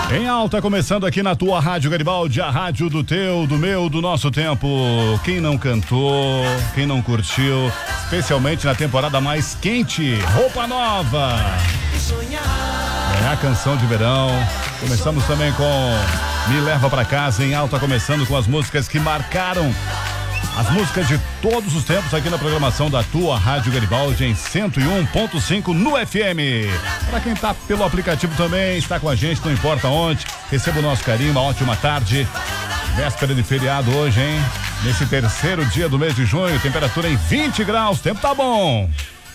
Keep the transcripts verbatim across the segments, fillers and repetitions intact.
Em alta, começando aqui na tua Rádio Garibaldi, a rádio do teu, do meu, do nosso tempo. Quem não cantou, quem não curtiu, especialmente na temporada mais quente, Roupa Nova. É a canção de verão. Começamos também com Me Leva Pra Casa, em alta, começando com as músicas que marcaram as músicas de todos os tempos aqui na programação da tua Rádio Garibaldi em cento e um ponto cinco no F M. Para quem tá pelo aplicativo também, está com a gente, não importa onde, receba o nosso carinho, uma ótima tarde. Véspera de feriado hoje, hein? Nesse terceiro dia do mês de junho, temperatura em vinte graus, tempo tá bom.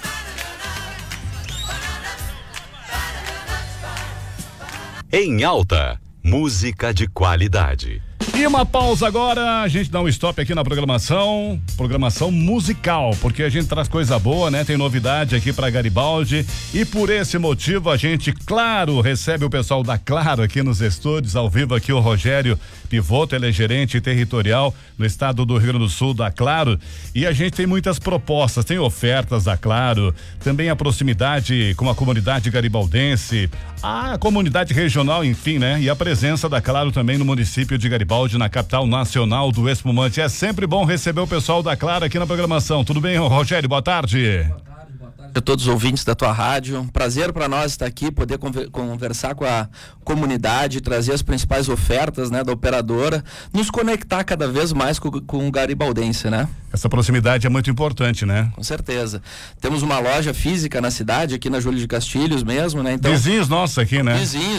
Em alta, música de qualidade. E uma pausa agora, a gente dá um stop aqui na programação, programação musical, porque a gente traz coisa boa, né? Tem novidade aqui pra Garibaldi e por esse motivo a gente, claro, recebe o pessoal da Claro aqui nos estúdios, ao vivo aqui o Rogério Pivoto, ele é gerente territorial no estado do Rio Grande do Sul da Claro, e a gente tem muitas propostas, tem ofertas da Claro, também a proximidade com a comunidade garibaldense, a comunidade regional, enfim, né? E a presença da Claro também no município de Garibaldi, na capital nacional do espumante. É sempre bom receber o pessoal da Claro aqui na programação. Tudo bem, Rogério? Boa tarde. Boa tarde, boa tarde a todos os ouvintes da tua rádio. Um prazer para nós estar aqui, poder conver- conversar com a comunidade, trazer as principais ofertas, né, da operadora, nos conectar cada vez mais com, com o garibaldense, né? Essa proximidade é muito importante, né? Com certeza. Temos uma loja física na cidade, aqui na Júlio de Castilhos mesmo, né? Então, vizinhos nossos aqui, né? Vizinhos.